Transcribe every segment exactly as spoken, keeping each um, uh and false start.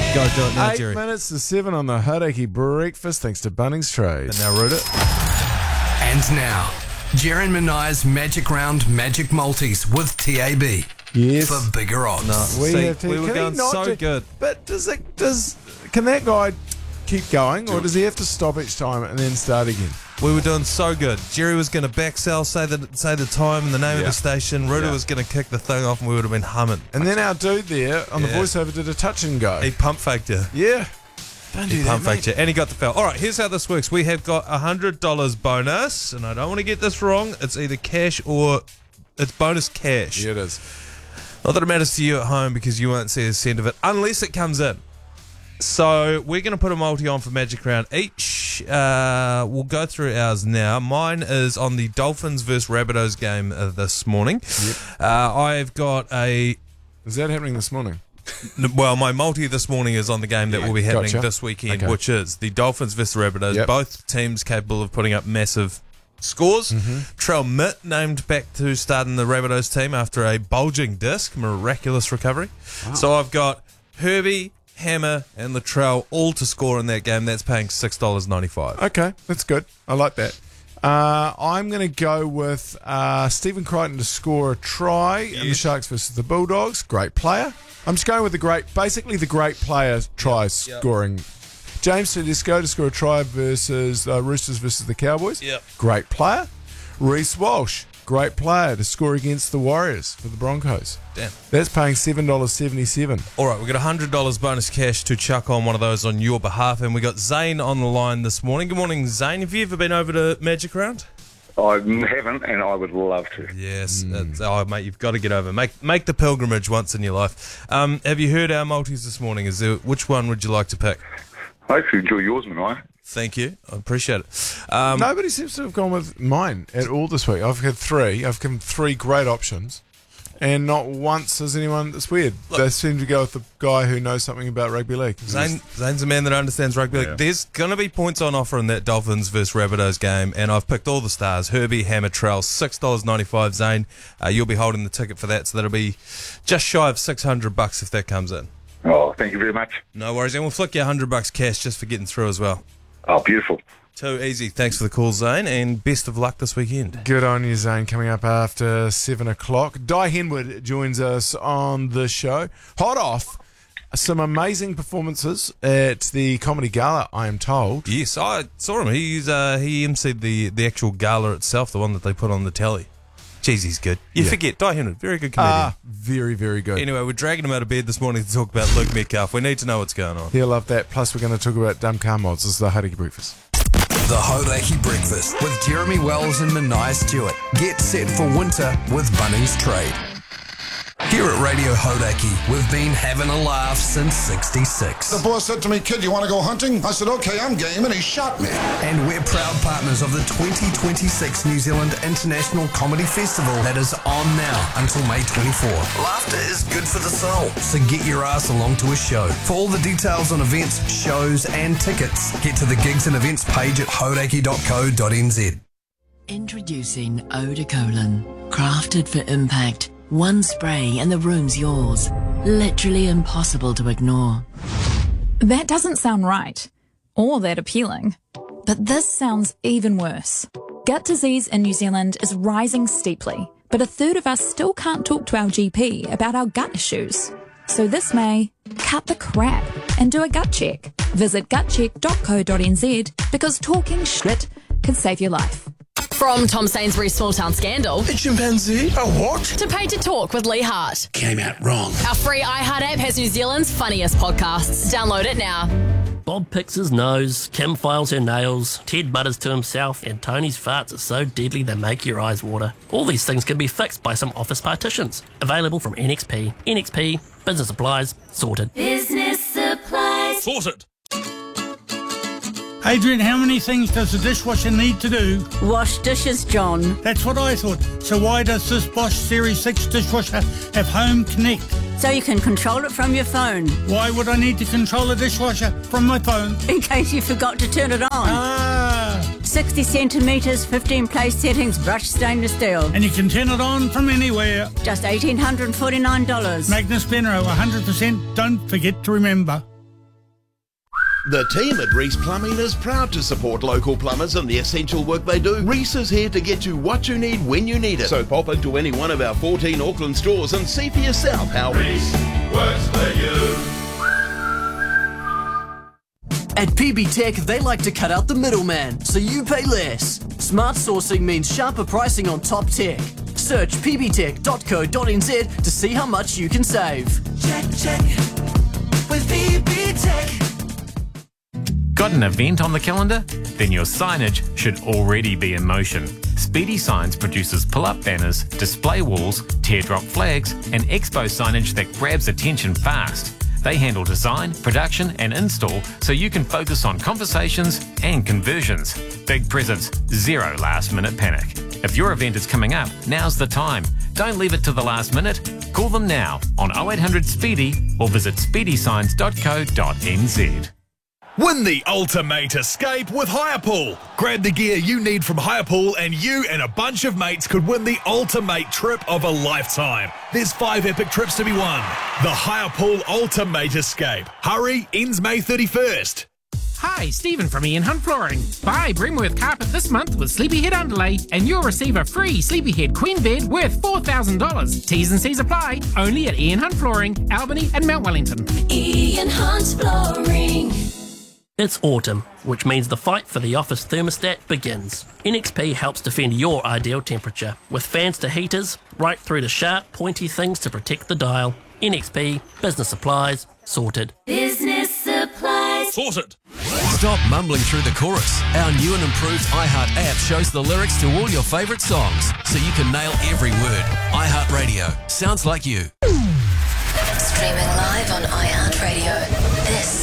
Go do it now, Eight Jerry. minutes to seven on the Hauraki Breakfast, thanks to Bunnings Trade. And now root it. And now, Jerry and Manai's Magic Round Magic Multis with T A B. Yes. For bigger odds. No. We See, have to. we were can he going not so do- good. But does it, does can that guy keep going, or does he have to stop each time and then start again? We were doing so good. Jerry was going to back sell, say the say the time and the name Yeah. of the station. Ruta Yeah. was going to kick the thing off, and we would have been humming. And then our dude there on the Yeah. voiceover did a touch and go. He pump faked you. yeah. Don't do He that, pump mate. faked you, and he got the foul. All right, here's how this works. We have got a hundred dollars bonus, and I don't want to get this wrong. It's either cash or it's bonus cash. Yeah, it is. Not that it matters to you at home because you won't see a cent of it unless it comes in. So we're going to put a multi on for Magic Round each. Uh, we'll go through ours now. Mine is on the Dolphins versus Rabbitohs game uh, this morning. Yep. Uh, I've got a... Is that happening this morning? Well, my multi this morning is on the game that Yeah, will be happening gotcha. this weekend, Okay. which is the Dolphins versus the Rabbitohs. Yep. Both teams capable of putting up massive scores. Mm-hmm. Trell Mitt named back to start in the Rabbitohs team after a bulging disc, miraculous recovery. So I've got Herbie, Hammer, and Latrell all to score in that game. That's paying six dollars ninety-five. Okay, that's good. I like that. Uh, I'm going to go with uh, Stephen Crichton to score a try in the Yes. Sharks versus the Bulldogs. Great player. I'm just going with the great, basically the great player try Yep. scoring. James Tedesco to score a try versus uh, Roosters versus the Cowboys. Yep. Great player. Reece Walsh, great player to score against the Warriors for the Broncos. Damn. That's paying seven dollars seventy-seven. All right, we've got one hundred dollars bonus cash to chuck on one of those on your behalf, and we got Zane on the line this morning. Good morning, Zane. Have you ever been over to Magic Round? I haven't, and I would love to. Yes. It's, oh, mate, you've got to get over. Make make the pilgrimage once in your life. Um, have you heard our multis this morning? Is there, which one would you like to pick? I actually enjoy yours, Manai. Thank you. I appreciate it. Um, Nobody seems to have gone with mine at all this week. I've had three. I've given three great options, and not once has anyone. It's weird. They seem to go with the guy who knows something about rugby league. Zane, Zane's a man that understands rugby league. Yeah. There's going to be points on offer in that Dolphins versus Rabbitohs game, and I've picked all the stars. Herbie, Hammer, Trell, six dollars ninety-five. Zane, uh, you'll be holding the ticket for that, so that'll be just shy of six hundred bucks if that comes in. Oh, thank you very much. No worries, and we'll flick you one hundred bucks cash just for getting through as well. Oh, beautiful. Too easy. Thanks for the call, Zane, and best of luck this weekend. Good on you, Zane. Coming up after seven o'clock. Di Henwood joins us on the show. Hot off some amazing performances at the Comedy Gala, I am told. Yes, I saw him. He's uh, he emceed the, the actual gala itself, the one that they put on the telly. Jeez, he's good. You Yeah. forget, Di Henwood, very good comedian. Ah, very, very good. Anyway, we're dragging him out of bed this morning to talk about Luke Metcalf. We need to know what's going on. He'll love that. Plus, we're going to talk about dumb car mods. This is the Hauraki Breakfast. The Hauraki Breakfast with Jeremy Wells and Manai Stewart. Get set for winter with Bunnings Trade. Here at Radio Hauraki, we've been having a laugh since sixty-six. The boss said to me, "Kid, you want to go hunting?" I said, "Okay, I'm game," and he shot me. And we're proud partners of the twenty twenty-six New Zealand International Comedy Festival that is on now until May twenty-fourth. Laughter is good for the soul, so get your ass along to a show. For all the details on events, shows and tickets, get to the gigs and events page at hauraki dot co dot n z. Introducing Eau de Cologne, crafted for impact. One spray and the room's yours. Literally impossible to ignore. That doesn't sound right, or that appealing. But this sounds even worse. Gut disease in New Zealand is rising steeply, but a third of us still can't talk to our G P about our gut issues. So this May, cut the crap and do a gut check. Visit gut check dot co dot n z because talking shit could save your life. From Tom Sainsbury's Small Town Scandal A chimpanzee? A what? to Paid to Talk with Lee Hart. Came out wrong. Our free iHeart app has New Zealand's funniest podcasts. Download it now. Bob picks his nose, Kim files her nails, Ted mutters to himself, and Tony's farts are so deadly they make your eyes water. All these things can be fixed by some office partitions. Available from N X P. N X P, business supplies, sorted. Business supplies. Sorted. Adrian, how many things does the dishwasher need to do? Wash dishes, John. That's what I thought. So why does this Bosch Series six dishwasher have Home Connect? So you can control it from your phone. Why would I need to control a dishwasher from my phone? In case you forgot to turn it on. Ah! sixty centimetres, fifteen place settings, brushed stainless steel. And you can turn it on from anywhere. Just one thousand eight hundred forty-nine dollars. Magnus Benro, one hundred percent. Don't forget to remember. The team at Reese Plumbing is proud to support local plumbers and the essential work they do. Reese is here to get you what you need when you need it. So pop into any one of our fourteen Auckland stores and see for yourself how Reese works for you. At P B Tech, they like to cut out the middleman, so you pay less. Smart sourcing means sharper pricing on top tech. Search p b tech dot co dot n z to see how much you can save. Check, check, with P B Tech. Got an event on the calendar? Then your signage should already be in motion. Speedy Signs produces pull-up banners, display walls, teardrop flags, and expo signage that grabs attention fast. They handle design, production, and install so you can focus on conversations and conversions. Big presents, zero last-minute panic. If your event is coming up, now's the time. Don't leave it to the last minute. Call them now on oh eight hundred Speedy or visit speedy signs dot co dot n z. Win the ultimate escape with Hirepool. Grab the gear you need from Hirepool and you and a bunch of mates could win the ultimate trip of a lifetime. There's five epic trips to be won. The Hirepool Ultimate Escape. Hurry, ends May thirty-first. Hi, Stephen from Ian Hunt Flooring. Buy Brimworth Carpet this month with Sleepyhead Underlay and you'll receive a free Sleepyhead Queen Bed worth four thousand dollars. T's and C's apply, only at Ian Hunt Flooring, Albany and Mount Wellington. Ian Hunt Flooring. It's autumn, which means the fight for the office thermostat begins. N X P helps defend your ideal temperature, with fans to heaters, right through to sharp, pointy things to protect the dial. N X P, business supplies, sorted. Business supplies. Sorted. Stop mumbling through the chorus. Our new and improved iHeart app shows the lyrics to all your favourite songs, so you can nail every word. iHeartRadio. Sounds like you. Streaming live on iHeartRadio. This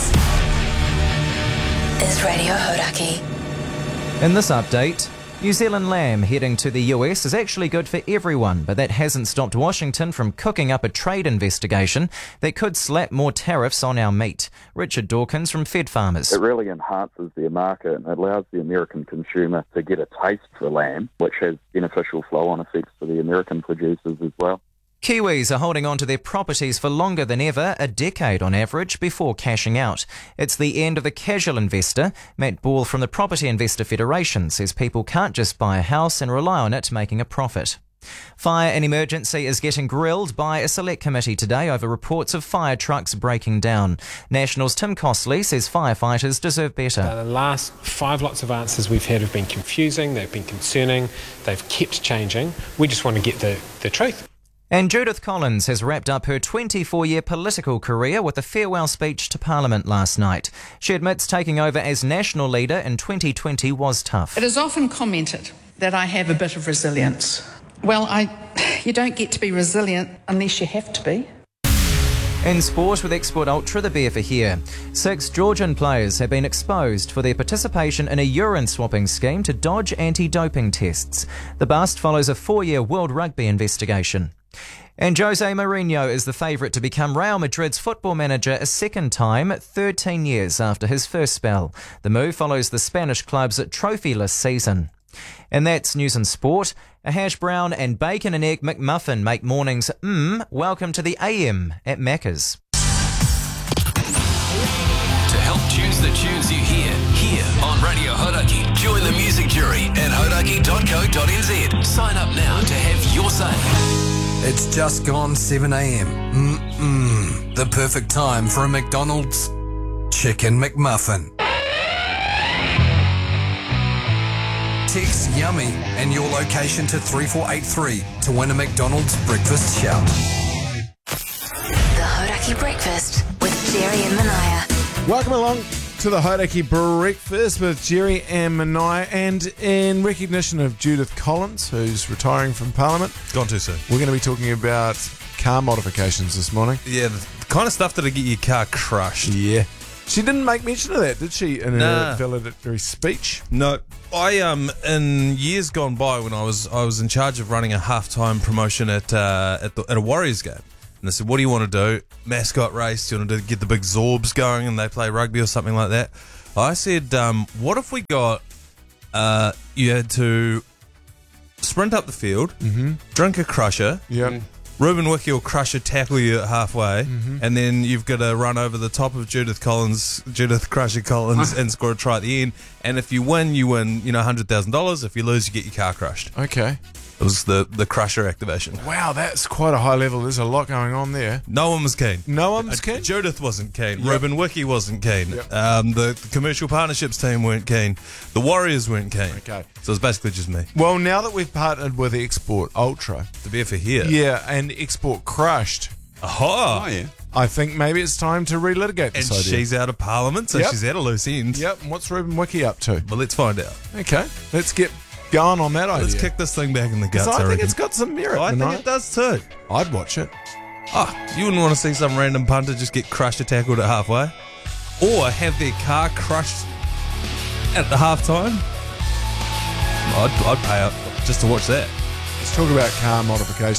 is Radio Hodaki. In this update, New Zealand lamb heading to the U S is actually good for everyone, but that hasn't stopped Washington from cooking up a trade investigation that could slap more tariffs on our meat. Richard Dawkins from Fed Farmers. It really enhances their market and allows the American consumer to get a taste for lamb, which has beneficial flow-on effects for the American producers as well. Kiwis are holding on to their properties for longer than ever, a decade on average, before cashing out. It's the end of the casual investor. Matt Ball from the Property Investor Federation says people can't just buy a house and rely on it making a profit. Fire and Emergency is getting grilled by a select committee today over reports of fire trucks breaking down. National's Tim Costley says firefighters deserve better. Uh, the last five lots of answers we've had have been confusing, they've been concerning, they've kept changing. We just want to get the, the truth. And Judith Collins has wrapped up her twenty-four-year political career with a farewell speech to Parliament last night. She admits taking over as national leader in twenty twenty was tough. It is often commented that I have a bit of resilience. Well, I, you don't get to be resilient unless you have to be. In sport with Export Ultra, the beer for here. Six Georgian players have been exposed for their participation in a urine swapping scheme to dodge anti-doping tests. The bust follows a four-year World Rugby investigation. And Jose Mourinho is the favourite to become Real Madrid's football manager a second time, thirteen years after his first spell. The move follows the Spanish club's trophyless season. And that's news and sport. A hash brown and bacon and egg McMuffin make mornings mmm. Welcome to the A M at Macca's. To help choose the tunes you hear here on Radio Hodaki, join the music jury at hodaki dot co dot n z. Sign up now to have your say. It's just gone seven a.m. Mm-mm. The perfect time for a McDonald's Chicken McMuffin. Text YUMMY and your location to three four eight three to win a McDonald's breakfast shout. The Hodaki Breakfast with Jerry and Manaya. Welcome along to the Hodaki Breakfast with Jerry and Manaya, and in recognition of Judith Collins, who's retiring from Parliament. Gone too soon. We're going to be talking about car modifications this morning. Yeah, the kind of stuff that'll get your car crushed. Yeah. She didn't make mention of that, did she, in Nah. her valedictory speech? No, I um in years gone by when I was I was in charge of running a halftime promotion at uh, at, the, at a Warriors game, and they said, "What do you want to do? Mascot race? Do you want to get the big Zorbs going and they play rugby or something like that?" I said, um, "What if we got uh, you had to sprint up the field, mm-hmm. drink a crusher, yep. Ruben Wiki will crush a tackle you at halfway, Mhm. and then you've got to run over the top of Judith Collins, Judith Crusher Collins, and score a try at the end. And if you win, you win, you know, one hundred thousand dollars. If you lose, you get your car crushed. Okay. It was the, the Crusher activation. Wow, that's quite a high level. There's a lot going on there. No one was keen. No one was Uh, keen? Judith wasn't keen. Yep. Ruben Wiki wasn't keen. Yep. Um, the, the commercial partnerships team weren't keen. The Warriors weren't keen. Okay. So it's basically just me. Well, now that we've partnered with Export Ultra. To be for here. Yeah, and Export crushed. Aha. Oh, yeah. I think maybe it's time to relitigate And this idea. she's out of Parliament, so Yep. she's at a loose end. Yep, and what's Ruben Wiki up to? Well, let's find out. Okay, let's get going on that idea. Let's kick this thing back in the 'Cause guts. I think reckon. it's got some merit. I think Benaya. it does too. I'd watch it. Oh, you wouldn't want to see some random punter just get crushed or tackled at halfway? Or have their car crushed at the half time? I'd, I'd pay up just to watch that. Let's talk about car modification.